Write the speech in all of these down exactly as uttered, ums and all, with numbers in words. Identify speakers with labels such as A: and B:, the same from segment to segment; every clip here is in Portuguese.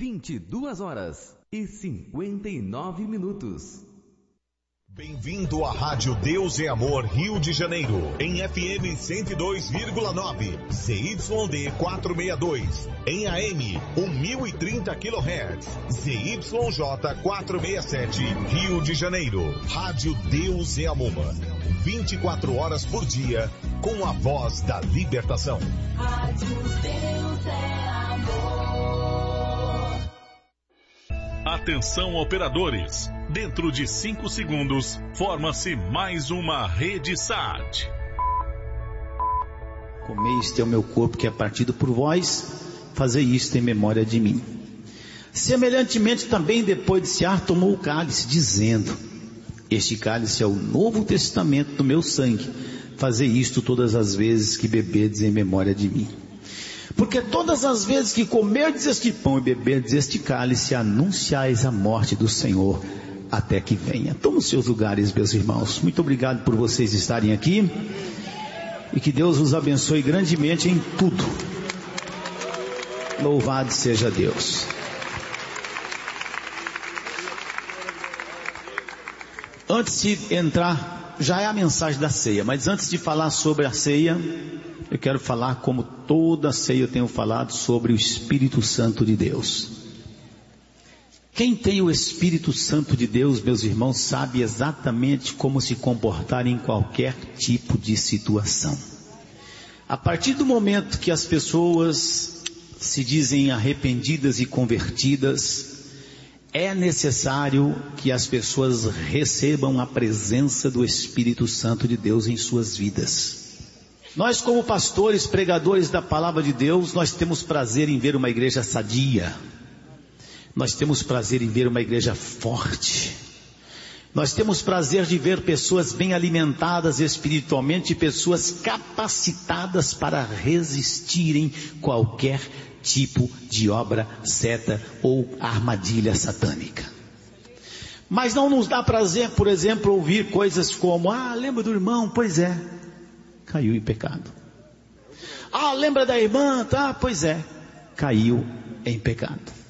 A: vinte e duas horas e cinquenta e nove minutos.
B: Bem-vindo à Rádio Deus é Amor Rio de Janeiro, em F M cento e dois vírgula nove, Z Y D quatrocentos e sessenta e dois, em A M mil e trinta quilohertz, Z Y J quatrocentos e sessenta e sete, Rio de Janeiro. Rádio Deus é Amor, vinte e quatro horas por dia, com a voz da libertação.
C: Rádio Deus é Amor.
D: Atenção, operadores. Dentro de cinco segundos, forma-se mais uma rede S A T.
E: Comei este é o meu corpo que é partido por vós, fazei isto em memória de mim. Semelhantemente também depois de cear tomou o cálice, dizendo: este cálice é o novo testamento do meu sangue, fazei isto todas as vezes que beberdes em memória de mim. Porque todas as vezes que comerdes este pão e beberdes este cálice, anunciais a morte do Senhor até que venha. Toma os seus lugares, meus irmãos. Muito obrigado por vocês estarem aqui. E que Deus os abençoe grandemente em tudo. Louvado seja Deus. Antes de entrar, já é a mensagem da ceia, mas antes de falar sobre a ceia, eu quero falar, como toda ceia eu tenho falado, sobre o Espírito Santo de Deus. Quem tem o Espírito Santo de Deus, meus irmãos, sabe exatamente como se comportar em qualquer tipo de situação. A partir do momento que as pessoas se dizem arrependidas e convertidas, é necessário que as pessoas recebam a presença do Espírito Santo de Deus em suas vidas. Nós, como pastores, pregadores da palavra de Deus, nós temos prazer em ver uma igreja sadia. Nós temos prazer em ver uma igreja forte. Nós temos prazer de ver pessoas bem alimentadas espiritualmente, pessoas capacitadas para resistirem qualquer tipo de obra, seta ou armadilha satânica. Mas não nos dá prazer, por exemplo, ouvir coisas como: ah, lembra do irmão? Pois é, caiu em pecado. Ah, lembra da irmã? Tá, pois é, caiu em pecado.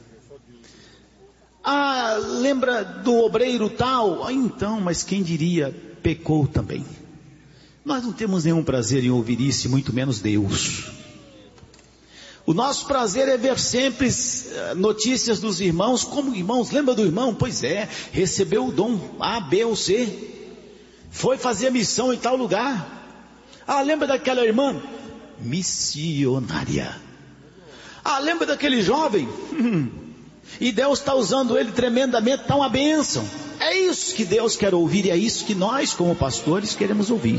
E: Ah, lembra do obreiro tal? Ah, então, mas quem diria, pecou também. Nós não temos nenhum prazer em ouvir isso, muito menos Deus. O nosso prazer é ver sempre notícias dos irmãos, como irmãos, lembra do irmão? Pois é, recebeu o dom A, B ou C, foi fazer a missão em tal lugar. Ah, lembra daquela irmã? Missionária. Ah, lembra daquele jovem? E Deus está usando ele tremendamente, está uma bênção. É isso que Deus quer ouvir, e é isso que nós, como pastores, queremos ouvir.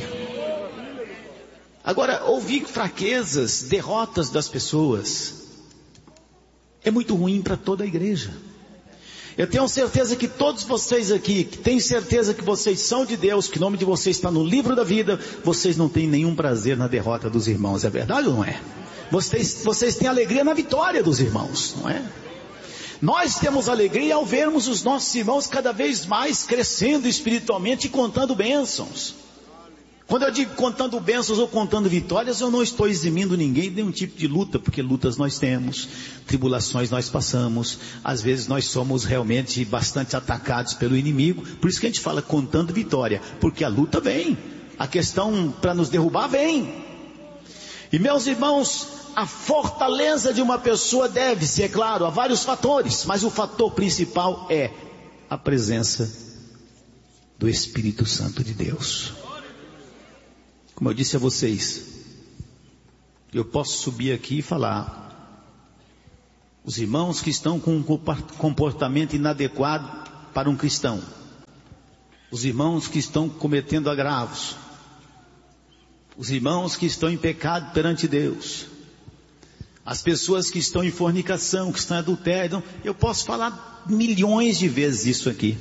E: Agora, ouvir fraquezas, derrotas das pessoas, é muito ruim para toda a igreja. Eu tenho certeza que todos vocês aqui, que têm certeza que vocês são de Deus, que o nome de vocês está no livro da vida, vocês não têm nenhum prazer na derrota dos irmãos, é verdade ou não é? Vocês, vocês têm alegria na vitória dos irmãos, não é? Nós temos alegria ao vermos os nossos irmãos cada vez mais crescendo espiritualmente e contando bênçãos. Quando eu digo contando bênçãos ou contando vitórias, eu não estou eximindo ninguém de nenhum tipo de luta, porque lutas nós temos, tribulações nós passamos, às vezes nós somos realmente bastante atacados pelo inimigo, por isso que a gente fala contando vitória, porque a luta vem, a questão para nos derrubar vem. E meus irmãos, a fortaleza de uma pessoa deve-se, é claro, a vários fatores, mas o fator principal é a presença do Espírito Santo de Deus. Como eu disse a vocês, eu posso subir aqui e falar: os irmãos que estão com um comportamento inadequado para um cristão, os irmãos que estão cometendo agravos, os irmãos que estão em pecado perante Deus, as pessoas que estão em fornicação, que estão em adultério, eu posso falar milhões de vezes isso aqui.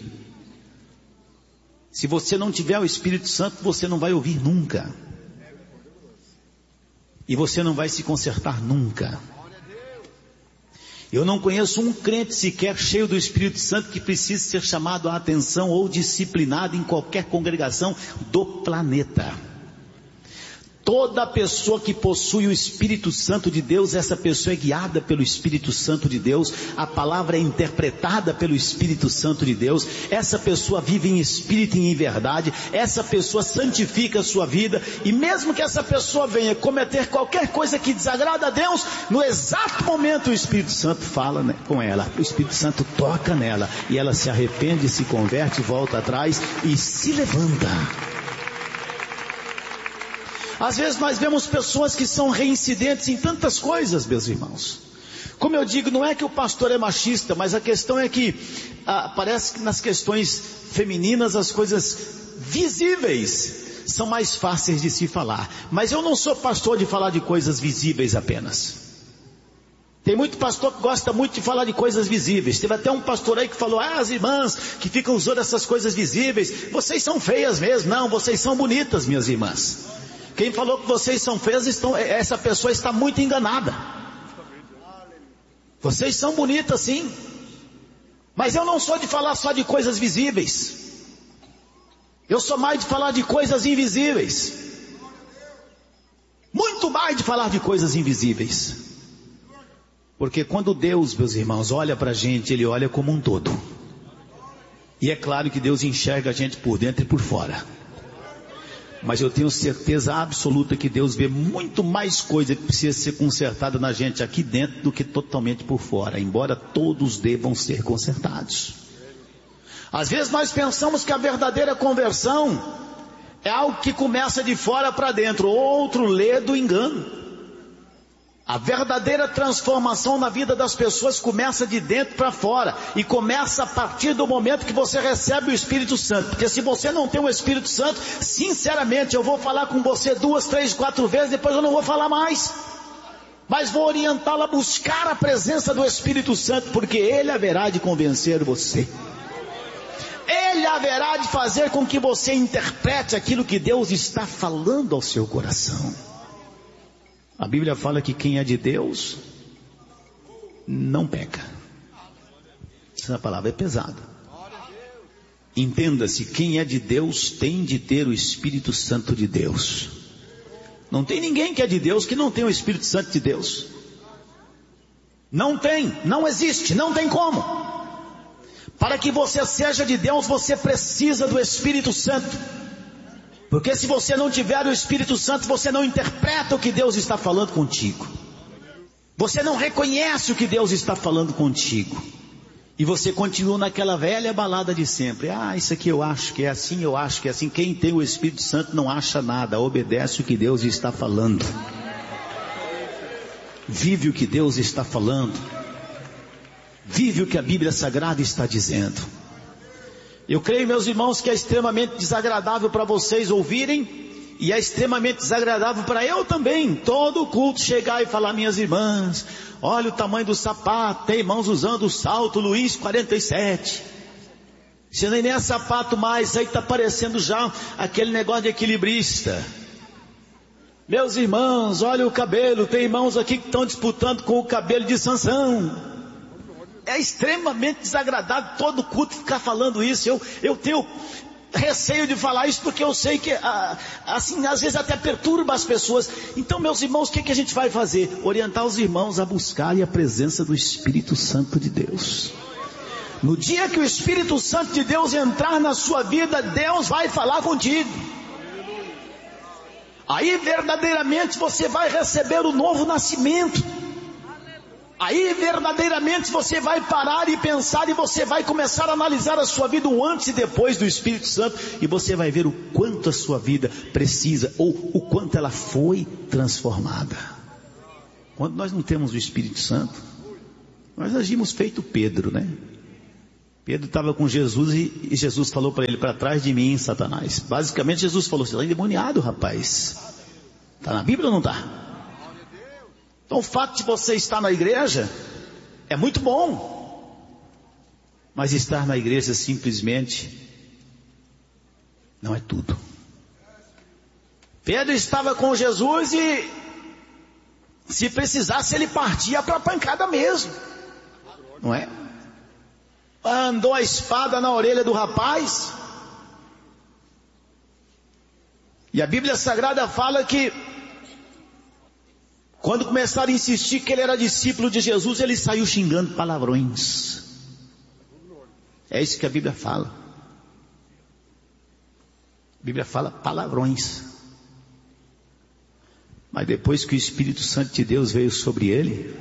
E: Se você não tiver o Espírito Santo, você não vai ouvir nunca. E você não vai se consertar nunca. Eu não conheço um crente sequer cheio do Espírito Santo que precise ser chamado à atenção ou disciplinado em qualquer congregação do planeta. Toda pessoa que possui o Espírito Santo de Deus, essa pessoa é guiada pelo Espírito Santo de Deus, a palavra é interpretada pelo Espírito Santo de Deus, essa pessoa vive em espírito e em verdade, essa pessoa santifica a sua vida, e mesmo que essa pessoa venha cometer qualquer coisa que desagrada a Deus, no exato momento o Espírito Santo fala, né, com ela, o Espírito Santo toca nela, e ela se arrepende, se converte, volta atrás e se levanta. Às vezes nós vemos pessoas que são reincidentes em tantas coisas, meus irmãos. Como eu digo, não é que o pastor é machista, mas a questão é que ah, parece que nas questões femininas as coisas visíveis são mais fáceis de se falar. Mas eu não sou pastor de falar de coisas visíveis apenas. Tem muito pastor que gosta muito de falar de coisas visíveis. Teve até um pastor aí que falou, ah, as irmãs que ficam usando essas coisas visíveis, vocês são feias mesmo. Não, vocês são bonitas, minhas irmãs. Quem falou que vocês são feias, estão, essa pessoa está muito enganada. Vocês são bonitas sim, mas eu não sou de falar só de coisas visíveis. Eu sou mais de falar de coisas invisíveis. Muito mais de falar de coisas invisíveis. Porque quando Deus, meus irmãos, olha para a gente, Ele olha como um todo. E é claro que Deus enxerga a gente por dentro e por fora. Mas eu tenho certeza absoluta que Deus vê muito mais coisa que precisa ser consertada na gente aqui dentro do que totalmente por fora, embora todos devam ser consertados. Às vezes nós pensamos que a verdadeira conversão é algo que começa de fora para dentro, outro lê do engano. A verdadeira transformação na vida das pessoas começa de dentro para fora, e começa a partir do momento que você recebe o Espírito Santo. Porque se você não tem o Espírito Santo, sinceramente, eu vou falar com você duas, três, quatro vezes, depois eu não vou falar mais. Mas vou orientá-la a buscar a presença do Espírito Santo, porque Ele haverá de convencer você. Ele haverá de fazer com que você interprete aquilo que Deus está falando ao seu coração. A Bíblia fala que quem é de Deus não peca. Essa palavra é pesada. Entenda-se, quem é de Deus tem de ter o Espírito Santo de Deus. Não tem ninguém que é de Deus que não tem o Espírito Santo de Deus. Não tem, não existe, não tem como. Para que você seja de Deus, você precisa do Espírito Santo. Porque se você não tiver o Espírito Santo, você não interpreta o que Deus está falando contigo. Você não reconhece o que Deus está falando contigo. E você continua naquela velha balada de sempre. Ah, isso aqui eu acho que é assim, eu acho que é assim. Quem tem o Espírito Santo não acha nada, obedece o que Deus está falando. Vive o que Deus está falando. Vive o que a Bíblia Sagrada está dizendo. Eu creio, meus irmãos, que é extremamente desagradável para vocês ouvirem, e é extremamente desagradável para eu também, todo culto chegar e falar, minhas irmãs, olha o tamanho do sapato, tem irmãos usando o salto Luiz quarenta e sete, se nem é sapato mais, isso aí está parecendo já aquele negócio de equilibrista. Meus irmãos, olha o cabelo, tem irmãos aqui que estão disputando com o cabelo de Sansão. É extremamente desagradável todo culto ficar falando isso. Eu, eu tenho receio de falar isso, porque eu sei que assim, às vezes até perturba as pessoas. Então, meus irmãos, o que, que a gente vai fazer? Orientar os irmãos a buscarem a presença do Espírito Santo de Deus. No dia que o Espírito Santo de Deus entrar na sua vida, Deus vai falar contigo. Aí verdadeiramente você vai receber o novo nascimento. Aí verdadeiramente você vai parar e pensar, e você vai começar a analisar a sua vida o antes e depois do Espírito Santo, e você vai ver o quanto a sua vida precisa, ou o quanto ela foi transformada. Quando nós não temos o Espírito Santo, nós agimos feito Pedro, né? Pedro estava com Jesus e, e Jesus falou para ele, para trás de mim, Satanás. Basicamente Jesus falou, você está endemoniado, rapaz. Está na Bíblia ou não está? Então o fato de você estar na igreja é muito bom, mas estar na igreja simplesmente não é tudo. Pedro estava com Jesus e se precisasse ele partia para a pancada mesmo, não é? Andou a espada na orelha do rapaz, e a Bíblia Sagrada fala que Quando começaram a insistir que ele era discípulo de Jesus, ele saiu xingando palavrões. É isso que a Bíblia fala. A Bíblia fala palavrões. Mas depois que o Espírito Santo de Deus veio sobre ele,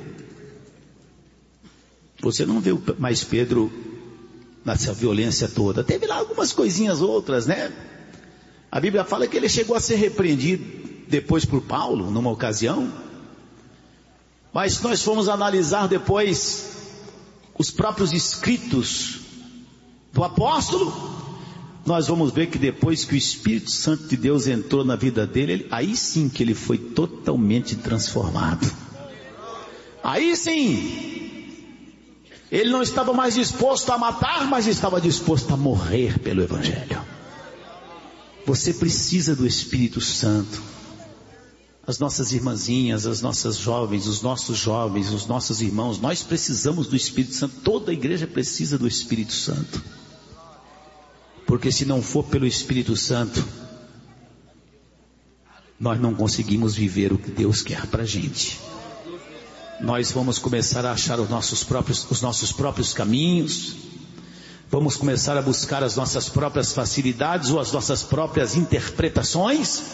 E: você não viu mais Pedro nessa violência toda. Teve lá algumas coisinhas outras, né? A Bíblia fala que ele chegou a ser repreendido depois por Paulo, numa ocasião. Mas se nós formos analisar depois os próprios escritos do apóstolo, nós vamos ver que depois que o Espírito Santo de Deus entrou na vida dele, ele, aí sim que ele foi totalmente transformado. Aí sim, ele não estava mais disposto a matar, mas estava disposto a morrer pelo Evangelho. Você precisa do Espírito Santo. As nossas irmãzinhas, as nossas jovens, os nossos jovens, os nossos irmãos, nós precisamos do Espírito Santo. Toda a igreja precisa do Espírito Santo. Porque se não for pelo Espírito Santo, nós não conseguimos viver o que Deus quer para a gente. Nós vamos começar a achar os nossos próprios, os nossos próprios caminhos, vamos começar a buscar as nossas próprias facilidades ou as nossas próprias interpretações,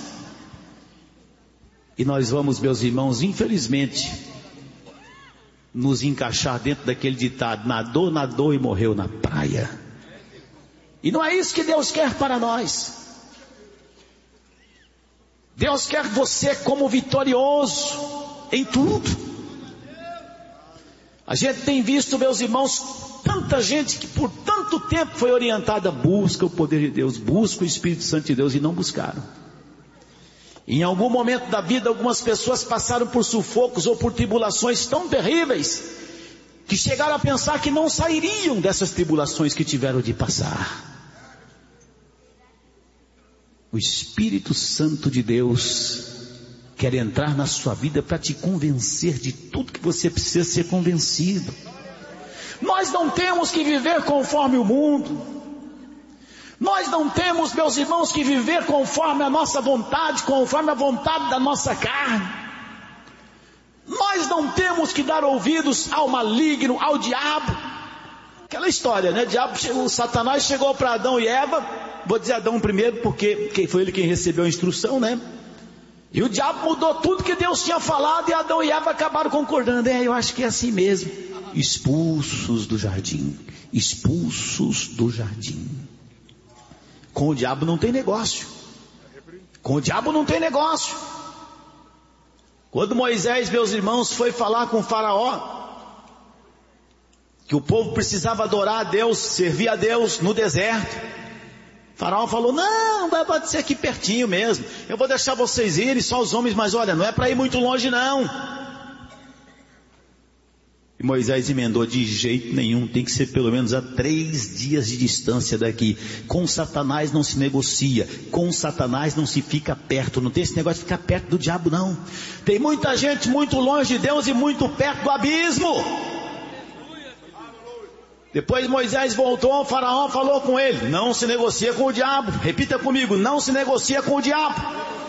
E: e nós vamos, meus irmãos, infelizmente, nos encaixar dentro daquele ditado: nadou, nadou e morreu na praia. E não é isso que Deus quer para nós. Deus quer você como vitorioso em tudo. A gente tem visto, meus irmãos, tanta gente que por tanto tempo foi orientada: busca o poder de Deus, busca o Espírito Santo de Deus, e não buscaram. Em algum momento da vida, algumas pessoas passaram por sufocos ou por tribulações tão terríveis, que chegaram a pensar que não sairiam dessas tribulações que tiveram de passar. O Espírito Santo de Deus quer entrar na sua vida para te convencer de tudo que você precisa ser convencido. Nós não temos que viver conforme o mundo. Nós não temos, meus irmãos, que viver conforme a nossa vontade, conforme a vontade da nossa carne. Nós não temos que dar ouvidos ao maligno, ao diabo. Aquela história, né? O diabo, o Satanás chegou para Adão e Eva. Vou dizer Adão primeiro, porque foi ele quem recebeu a instrução, né? E o diabo mudou tudo que Deus tinha falado, e Adão e Eva acabaram concordando. É, eu acho que é assim mesmo. Expulsos do jardim. Expulsos do jardim. Com o diabo não tem negócio. Com o diabo não tem negócio. Quando Moisés, meus irmãos, foi falar com o faraó que o povo precisava adorar a Deus, servir a Deus no deserto, o faraó falou: não, vai ser aqui pertinho mesmo, eu vou deixar vocês irem, só os homens, mas olha, não é para ir muito longe não. E Moisés emendou: de jeito nenhum, tem que ser pelo menos a três dias de distância daqui. Com Satanás não se negocia, com Satanás não se fica perto, não tem esse negócio de ficar perto do diabo não. Tem muita gente muito longe de Deus e muito perto do abismo. Depois Moisés voltou, o faraó falou com ele: não se negocia com o diabo. Repita comigo: não se negocia com o diabo.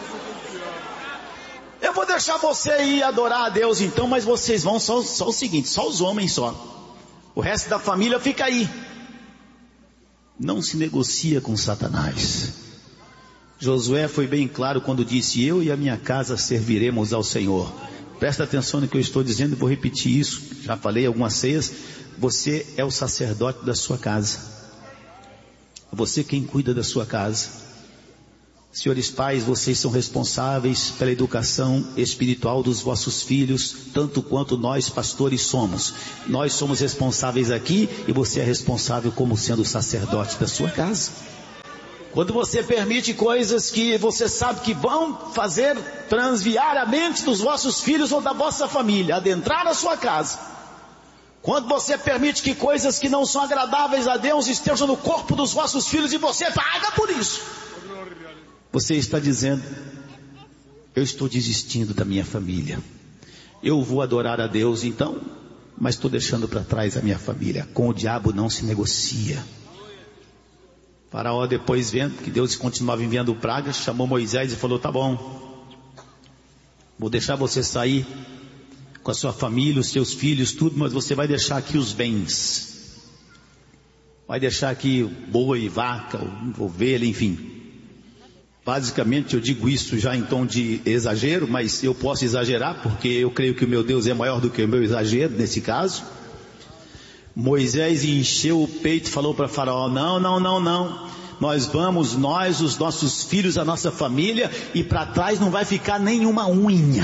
E: Eu vou deixar você ir adorar a Deus então, mas vocês vão só, só o seguinte, só os homens só. O resto da família fica aí. Não se negocia com Satanás. Josué foi bem claro quando disse: eu e a minha casa serviremos ao Senhor. Presta atenção no que eu estou dizendo, vou repetir isso, já falei algumas ceias. Você é o sacerdote da sua casa. Você quem cuida da sua casa. Senhores pais, vocês são responsáveis pela educação espiritual dos vossos filhos, tanto quanto nós pastores somos. Nós somos responsáveis aqui e você é responsável como sendo o sacerdote da sua casa. Quando você permite coisas que você sabe que vão fazer transviar a mente dos vossos filhos ou da vossa família, adentrar a sua casa. Quando você permite que coisas que não são agradáveis a Deus estejam no corpo dos vossos filhos e você paga por isso, você está dizendo: eu estou desistindo da minha família. Eu vou adorar a Deus então, mas estou deixando para trás a minha família. Com o diabo não se negocia. Faraó, depois vendo que Deus continuava enviando pragas, chamou Moisés e falou: tá bom, Vou deixar você sair com a sua família, os seus filhos, tudo, mas você vai deixar aqui os bens. Vai deixar aqui boi, vaca, ovelha, enfim. Basicamente eu digo isso já em tom de exagero, mas eu posso exagerar porque eu creio que o meu Deus é maior do que o meu exagero nesse caso. Moisés encheu o peito e falou para Faraó: não, não, não, não. Nós vamos, nós, os nossos filhos, a nossa família, e para trás não vai ficar nenhuma unha.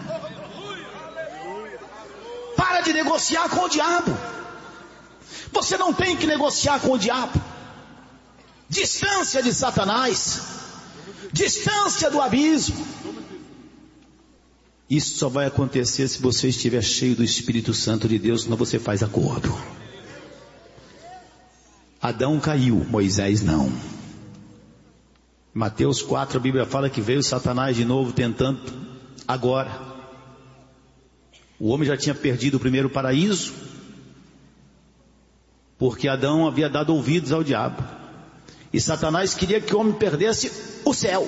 E: Para de negociar com o diabo. Você não tem que negociar com o diabo. Distância de Satanás. Distância do abismo. Isso só vai acontecer se você estiver cheio do Espírito Santo de Deus, senão você faz acordo. Adão caiu, Moisés não. Mateus quatro, a Bíblia fala que veio Satanás de novo tentando agora. O homem já tinha perdido o primeiro paraíso, porque Adão havia dado ouvidos ao diabo. E Satanás queria que o homem perdesse o céu.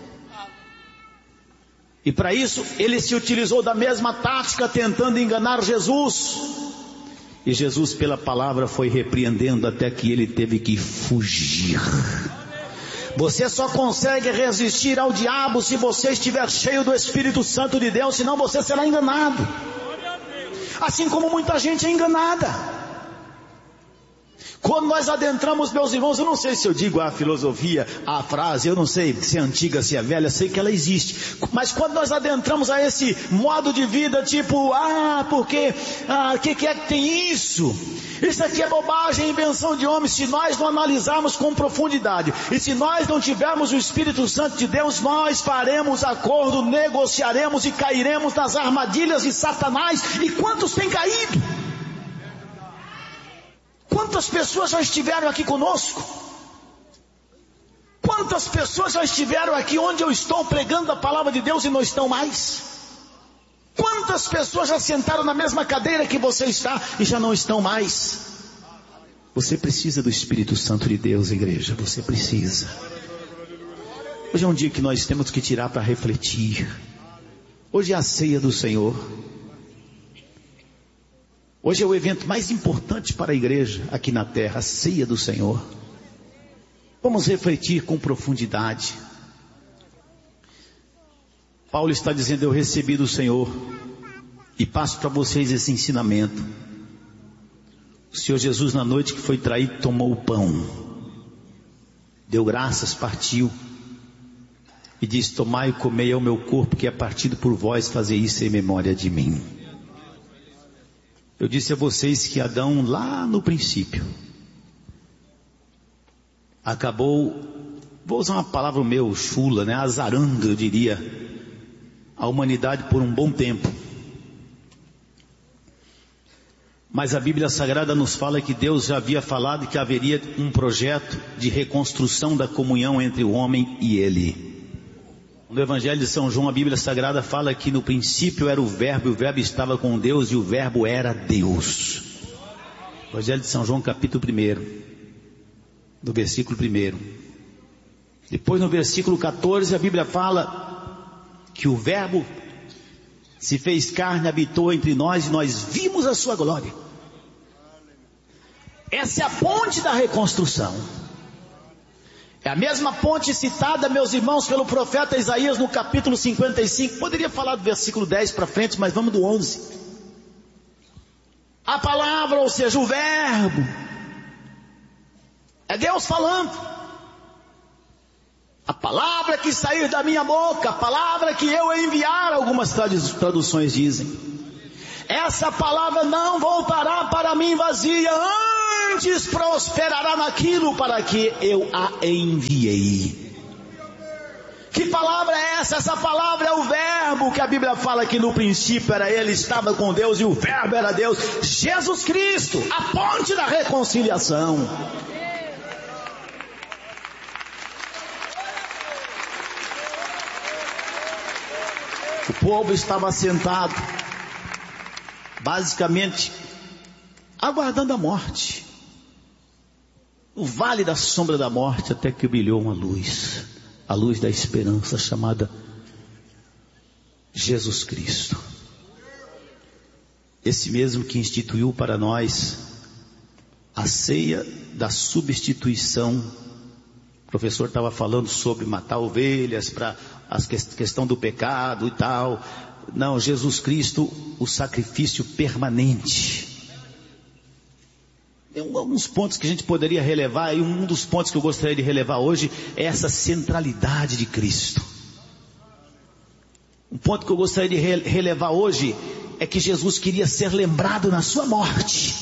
E: E para isso ele se utilizou da mesma tática, tentando enganar Jesus. E Jesus, pela palavra, foi repreendendo até que ele teve que fugir. Você só consegue resistir ao diabo se você estiver cheio do Espírito Santo de Deus, senão você será enganado. Assim como muita gente é enganada. Quando nós adentramos, meus irmãos, eu não sei se eu digo a filosofia, a frase, eu não sei se é antiga, se é velha, sei que ela existe. Mas quando nós adentramos a esse modo de vida, tipo, ah, porque, ah, que que é que tem isso? Isso aqui é bobagem, invenção de homens. Se nós não analisarmos com profundidade, e se nós não tivermos o Espírito Santo de Deus, nós faremos acordo, negociaremos e cairemos nas armadilhas de Satanás. E quantos têm caído? Quantas pessoas já estiveram aqui conosco? Quantas pessoas já estiveram aqui onde eu estou pregando a palavra de Deus e não estão mais? Quantas pessoas já sentaram na mesma cadeira que você está e já não estão mais? Você precisa do Espírito Santo de Deus, igreja, você precisa. Hoje é um dia que nós temos que tirar para refletir. Hoje é a ceia do Senhor. Hoje é o evento mais importante para a igreja aqui na terra, a ceia do Senhor. Vamos refletir com profundidade. Paulo está dizendo: eu recebi do Senhor e passo para vocês esse ensinamento. O Senhor Jesus, na noite que foi traído, tomou o pão, deu graças, partiu e disse: tomai e comei, é o meu corpo que é partido por vós, fazei isso em memória de mim. Eu disse a vocês que Adão, lá no princípio, acabou, vou usar uma palavra meu, chula, né? azarando, eu diria, a humanidade por um bom tempo. Mas a Bíblia Sagrada nos fala que Deus já havia falado que haveria um projeto de reconstrução da comunhão entre o homem e Ele. No Evangelho de São João, a Bíblia Sagrada fala que no princípio era o Verbo, e o Verbo estava com Deus, e o Verbo era Deus. Evangelho de São João, capítulo primeiro, no versículo primeiro. Depois no versículo quatorze, a Bíblia fala que o Verbo se fez carne, habitou entre nós, e nós vimos a sua glória. Essa é a ponte da reconstrução. É a mesma ponte citada, meus irmãos, pelo profeta Isaías no capítulo cinquenta e cinco. Poderia falar do versículo dez para frente, mas vamos do onze. A palavra, ou seja, o verbo, é Deus falando. A palavra que sair da minha boca, a palavra que eu enviar, algumas traduções dizem. Essa palavra não voltará para mim vazia, antes prosperará naquilo para que eu a enviei. Que palavra é essa? Essa palavra é o verbo, que a Bíblia fala que no princípio era Ele, estava com Deus e o verbo era Deus. Jesus Cristo, a ponte da reconciliação. O povo estava sentado, basicamente, aguardando a morte. No vale da sombra da morte, até que brilhou uma luz. A luz da esperança, chamada Jesus Cristo. Esse mesmo que instituiu para nós a ceia da substituição. O professor estava falando sobre matar ovelhas para a questão do pecado e tal. Não, Jesus Cristo, o sacrifício permanente. Tem alguns pontos que a gente poderia relevar, e um dos pontos que eu gostaria de relevar hoje é essa centralidade de Cristo. Um ponto que eu gostaria de relevar hoje é que Jesus queria ser lembrado na sua morte,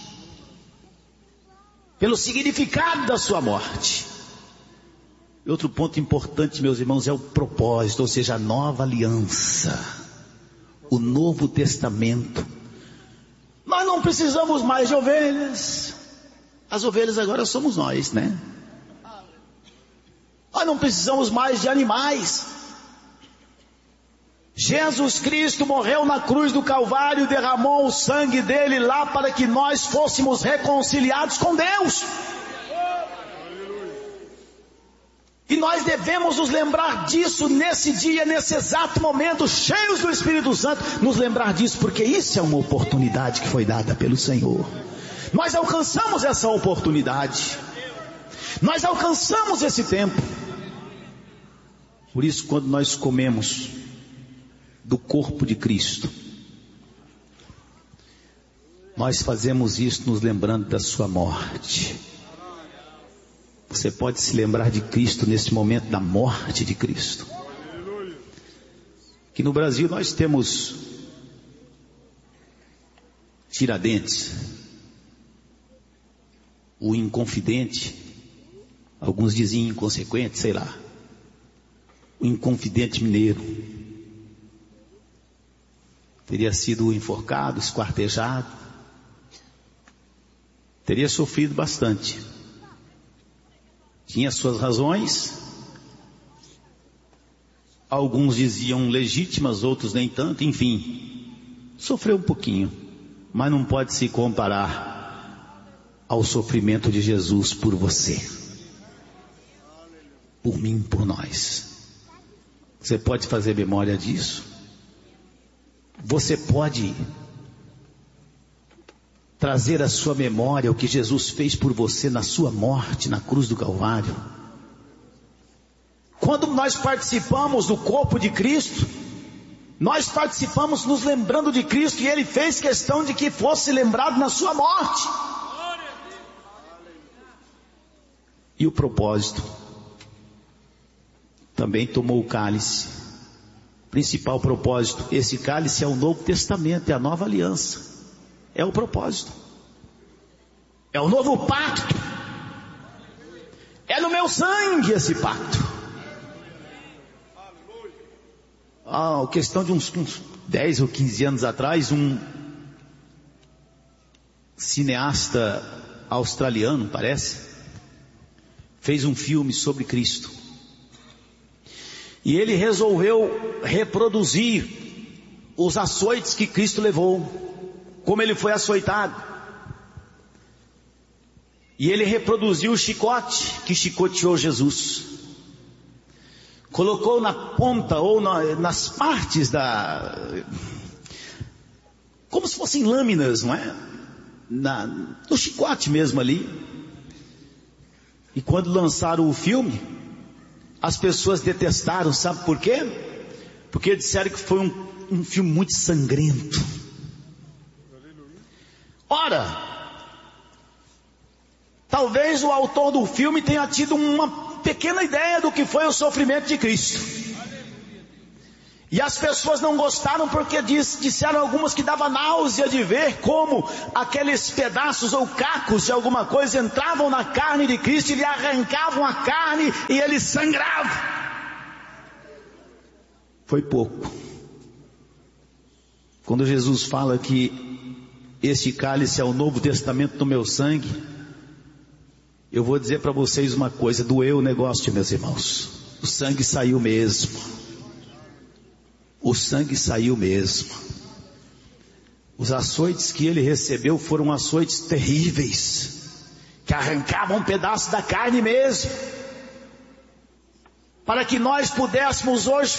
E: pelo significado da sua morte. E outro ponto importante, meus irmãos, é o propósito, ou seja, a nova aliança, o Novo Testamento. Nós não precisamos mais de ovelhas. As ovelhas agora somos nós, né? Nós não precisamos mais de animais. Jesus Cristo morreu na cruz do Calvário, derramou o sangue dele lá para que nós fôssemos reconciliados com Deus. E nós devemos nos lembrar disso nesse dia, nesse exato momento, cheios do Espírito Santo, nos lembrar disso, porque isso é uma oportunidade que foi dada pelo Senhor. Nós alcançamos essa oportunidade, nós alcançamos esse tempo. Por isso, quando nós comemos do corpo de Cristo, nós fazemos isso nos lembrando da sua morte. Você pode se lembrar de Cristo nesse momento da morte de Cristo. Que no Brasil nós temos Tiradentes, o Inconfidente, alguns diziam inconsequente, sei lá, o Inconfidente mineiro. Teria sido enforcado, esquartejado, teria sofrido bastante. Tinha suas razões, alguns diziam legítimas, outros nem tanto, enfim, sofreu um pouquinho, mas não pode se comparar ao sofrimento de Jesus por você, por mim, por nós. Você pode fazer memória disso? Você pode trazer à sua memória o que Jesus fez por você na sua morte, na cruz do Calvário? Quando nós participamos do corpo de Cristo, nós participamos nos lembrando de Cristo, e Ele fez questão de que fosse lembrado na sua morte. E o propósito, também tomou o cálice. Principal propósito, esse cálice é o Novo Testamento, é a nova aliança. É o propósito, é o novo pacto, é no meu sangue esse pacto. Ah, questão de uns, uns dez ou quinze anos atrás, um cineasta australiano, parece, fez um filme sobre Cristo. E ele resolveu reproduzir os açoites que Cristo levou, como ele foi açoitado. E ele reproduziu o chicote que chicoteou Jesus. Colocou na ponta ou na, nas partes da... como se fossem lâminas, não é? Na, no chicote mesmo ali. E quando lançaram o filme, as pessoas detestaram, sabe por quê? Porque disseram que foi um, um filme muito sangrento. Ora, talvez o autor do filme tenha tido uma pequena ideia do que foi o sofrimento de Cristo. E as pessoas não gostaram porque diz, disseram algumas que dava náusea de ver como aqueles pedaços ou cacos de alguma coisa entravam na carne de Cristo e lhe arrancavam a carne e ele sangrava. Foi pouco. Quando Jesus fala que este cálice é o Novo Testamento do meu sangue, eu vou dizer para vocês uma coisa, doeu o negócio, meus irmãos. O sangue saiu mesmo. O sangue saiu mesmo. Os açoites que ele recebeu foram açoites terríveis, que arrancavam um pedaço da carne mesmo, para que nós pudéssemos hoje